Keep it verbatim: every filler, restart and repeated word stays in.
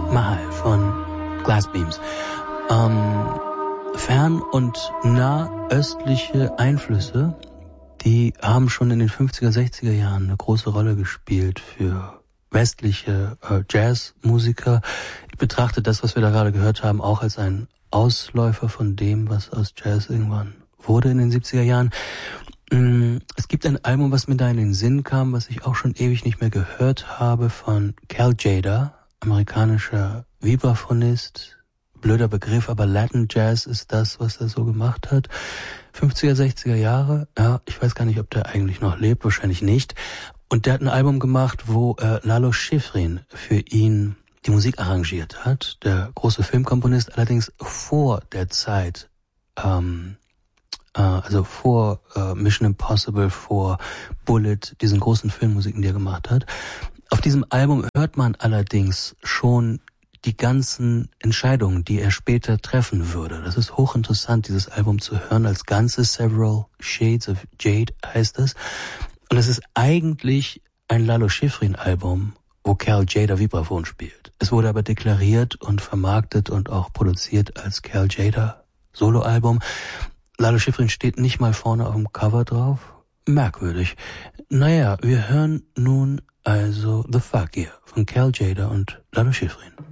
Mahal von Glassbeams. Ähm, fern- und nahöstliche Einflüsse, die haben schon in den fünfziger, sechziger Jahren eine große Rolle gespielt für westliche äh, Jazzmusiker. Ich betrachte das, was wir da gerade gehört haben, auch als ein Ausläufer von dem, was aus Jazz irgendwann wurde in den siebziger Jahren. Es gibt ein Album, was mir da in den Sinn kam, was ich auch schon ewig nicht mehr gehört habe, von Cal Tjader, amerikanischer Vibraphonist. Blöder Begriff, aber Latin Jazz ist das, was er so gemacht hat. fünfziger, sechziger Jahre, ja, ich weiß gar nicht, ob der eigentlich noch lebt, wahrscheinlich nicht. Und der hat ein Album gemacht, wo äh, Lalo Schifrin für ihn die Musik arrangiert hat. Der große Filmkomponist, allerdings vor der Zeit, ähm, äh, also vor äh, Mission Impossible, vor Bullet, diesen großen Filmmusiken, die er gemacht hat. Auf diesem Album hört man allerdings schon die ganzen Entscheidungen, die er später treffen würde. Das ist hochinteressant, dieses Album zu hören als Ganzes. Several Shades of Jade heißt es. Und es ist eigentlich ein Lalo Schifrin-Album, wo Cal Tjader Vibraphon spielt. Es wurde aber deklariert und vermarktet und auch produziert als Cal Tjader Soloalbum. Lalo Schifrin steht nicht mal vorne auf dem Cover drauf. Merkwürdig. Naja, wir hören nun also The Fakir von Cal Tjader und Lalo Schifrin.